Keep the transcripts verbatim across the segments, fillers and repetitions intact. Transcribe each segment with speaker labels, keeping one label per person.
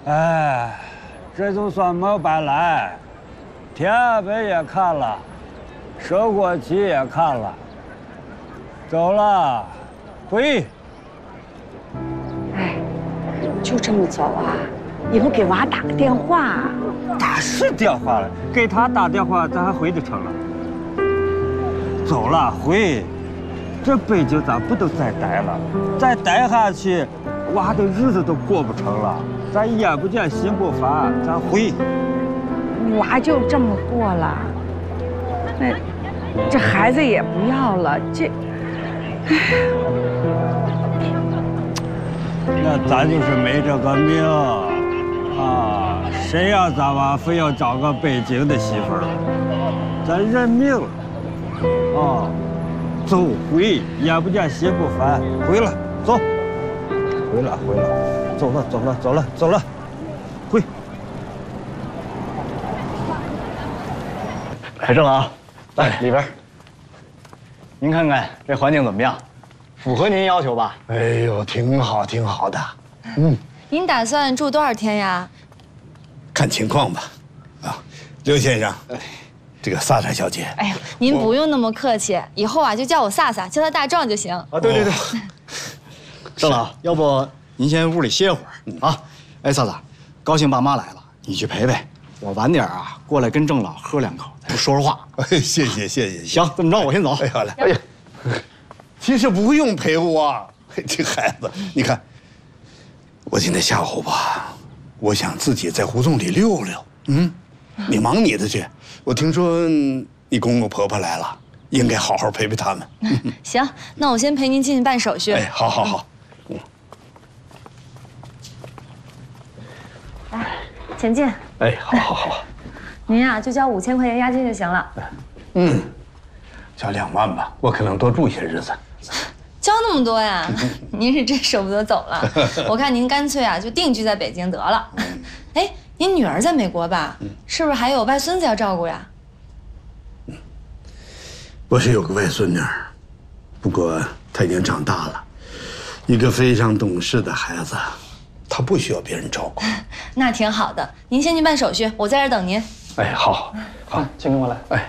Speaker 1: 哎，这就算没白来，天安门也看了，升国旗也看了，走了，回。
Speaker 2: 哎，就这么走啊？你不给娃打个电话？
Speaker 1: 打是电话了，给他打电话，咱还回得成了。走了，回。这北京咱不能再待了，再待下去，娃的日子都过不成了。咱眼不见心不烦，咱回。
Speaker 2: 娃就这么过了，那这孩子也不要了，这，哎，
Speaker 1: 那咱就是没这个命啊！谁让咱娃非要找个北京的媳妇儿？咱认命了啊！走，回，眼不见心不烦，回了，走，回了，回了，走了，走了，走了，走了，回。
Speaker 3: 来，郑老，来里边。您看看这环境怎么样？符合您要求吧？
Speaker 4: 哎呦，挺好，挺好的。嗯，
Speaker 5: 您打算住多少天呀？
Speaker 4: 看情况吧。啊，刘先生，这个萨萨小姐。
Speaker 5: 哎呀，您不用那么客气，以后啊就叫我萨萨，叫他大壮就行。
Speaker 3: 啊，对对对。郑老，要不您先屋里歇会儿啊？哎，萨萨，高兴爸妈来了，你去陪陪。我晚点啊过来跟郑老喝两口，再说说话。
Speaker 4: 哎，谢谢谢谢。
Speaker 3: 行，这么着我先走。
Speaker 4: 哎，好嘞。哎呀，其实不用陪我，这孩子，你看，我今天下午吧，我想自己在胡同里溜溜。嗯，你忙你的去。我听说你公公婆婆来了，应该好好陪陪他们。
Speaker 5: 行，那我先陪您进去办手续。
Speaker 4: 哎，好好好。嗯。
Speaker 5: 来，钱进。
Speaker 4: 哎，好好好。
Speaker 5: 您呀、啊、就交五千块钱押金就行了。
Speaker 4: 嗯，交两万吧，我可能多住些日子。
Speaker 5: 交那么多呀？您是真舍不得走了。我看您干脆啊就定居在北京得了。哎，您女儿在美国吧？是不是还有外孙子要照顾呀？
Speaker 4: 我是有个外孙女儿，不过她已经长大了，一个非常懂事的孩子，她不需要别人照顾。
Speaker 5: 那挺好的，您先去办手续，我在这儿等您。
Speaker 4: 哎，好，好，
Speaker 3: 请跟我来。
Speaker 4: 哎。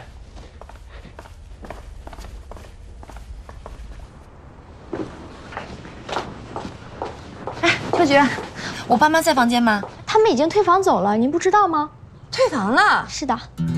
Speaker 5: 哎，秋菊，我爸妈在房间吗？
Speaker 6: 他们已经退房走了，您不知道吗？
Speaker 5: 退房了。
Speaker 6: 是的。